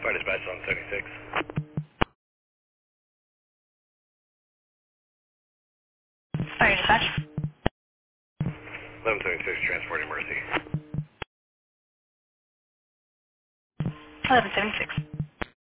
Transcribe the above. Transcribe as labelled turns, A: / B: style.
A: Fire dispatch on 76.
B: Fire dispatch.
A: 1176, transporting Mercy.
B: 1176.